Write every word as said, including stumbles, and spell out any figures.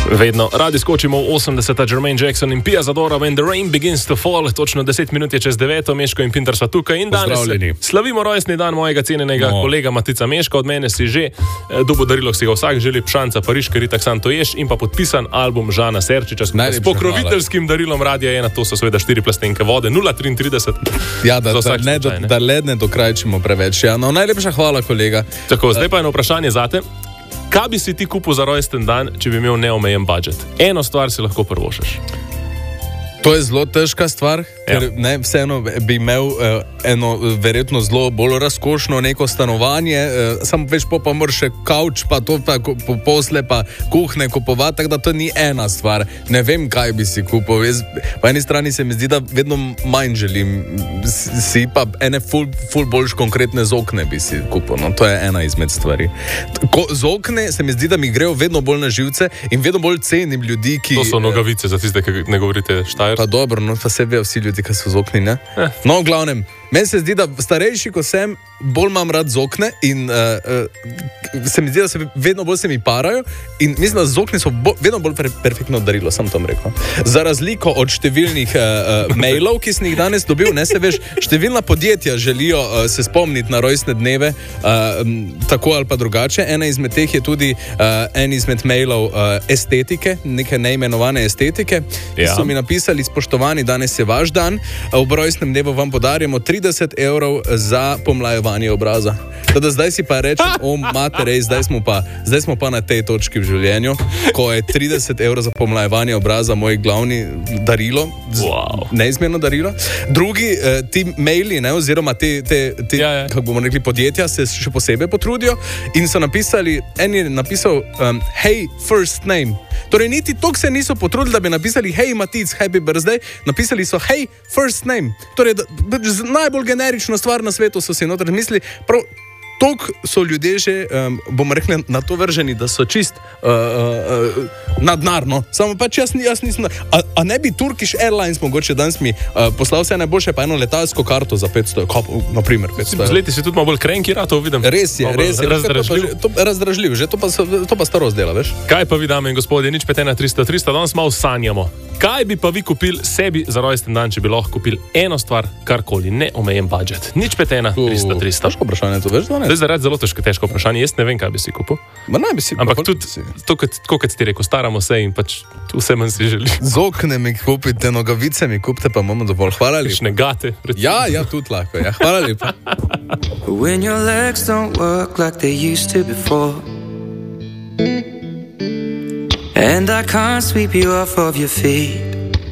Vedno radi skočimo v osemdeseta, Jermaine Jackson in Pia Zadora, When the Rain Begins to Fall, točno deset minut je čez deveto, Meško in Pintar sva tukaj in danes slavimo rojstni dan mojega cenjenega no. kolega Matica Meška, od mene si že dobo darilo, si ga vsak želi, Pšanca Pariška, Ritak Santo Ješ in pa podpisan album Žana Serčiča s pokroviteljskim darilom Radia ena, to so seveda štiri plastenke vode, nula triintrideset. Ja, da, da, ne, do, da le ne dokrajčimo preveč. Ja, no, najlepša hvala, kolega. Tako, zdaj pa eno vprašanje zate. Kaj bi si ti kupil za rojsten dan, če bi imel neomejen budžet? Eno stvar si lahko prvošaš. To je zelo težka stvar, ker ja. ne, vseeno bi imel uh, eno verjetno zelo bolj razkošno neko stanovanje, uh, samo več po pa moraš še kavč, pa to pa po, posle pa kuhne kupovati, tako da to ni ena stvar. Ne vem, kaj bi si kupil. Jaz, po eni strani se mi zdi, da vedno manj želim si, pa ene ful, ful boljš konkretne zokne bi si kupil. No, to je ena izmed stvari. Ko, zokne se mi zdi, da mi grejo vedno bolj na živce in vedno bolj cenim ljudi, ki... To so nogavice za tiste, ki ne govorite Štajer. Pa dobro, no pa se vejo vsi ljudi, ki so z okni, ne? Eh. No, v glavnem, meni se zdi, da starejši, ko sem, bolj imam rad z okne in uh, uh, se mi zdi, da se vedno bolj se mi parajo in mislim, da z okni so bo, vedno bolj per, perfektno darilo, sam tom rekel. Za razliko od številnih uh, uh, mailov, ki sem jih danes dobil, ne se veš, številna podjetja želijo uh, se spomniti na rojstne dneve, uh, um, tako ali pa drugače. Ena izmed teh je tudi uh, en izmed mailov uh, estetike, neke neimenovane estetike, ki ja. so mi napisali: spoštovani, danes je vaš dan, ob rojstnem dnevu vam podarjamo trideset evrov za pomlajevanje obraza. Teda zdaj si pa rečem, o materej, zdaj smo pa, zdaj smo pa na tej točki v življenju, ko je trideset evrov za pomlajevanje obraza moj glavni darilo, wow. neizmerno darilo. Drugi, eh, ti maili, ne, oziroma te, te, te ja, ja. kako bomo rekli, podjetja se še posebej potrudijo in so napisali, en je napisal, um, hey, first name. Torej, niti toliko se niso potrudili, da bi napisali hej Matic, happy birthday, napisali so hej first name. Torej, da, da, najbolj generično stvar na svetu so si notri mislili, prav toliko so ljudje že, um, bomo rekli, na to vrženi, da so čist uh, uh, nadnarno. Samo pač jaz, jaz nisem... A, a ne bi Turkish Airlines mogoče danes mi uh, poslal vse najboljše pa eno letalsko karto za petsto, na primer petsto. Z leti si tudi malo bolj krenki, rad to vidim. Res je, res je. Razdražljiv. To, to, razdražljiv, že to pa, to pa starost dela, veš? Kaj pa vi, dame in gospodje, nič pet ena tristo tristo, danes malo sanjamo. Kaj bi pa vi kupili sebi za rojsten dan, če bi lahko kupili eno stvar, karkoli, neomejen budžet? Nič pet ena tristo tristo. Težko vprašanje to, veš, da ne? To je zaradi zelo težko, težko vprašanje. Jaz ne vem, kaj bi si kupil. Ma ne bi si kupil. Ampak tudi, to, kot si ti rekel, staramo se in pač vse manj si želi. Z okne mi kupite, nogavice mi kupite, pa imamo dovolj. Hvala lepa. Kakšne gate. Ja, ja, tudi lahko. Ja. Hvala lepa. When your legs don't work like they used to before, and I can't sweep you off of your feet,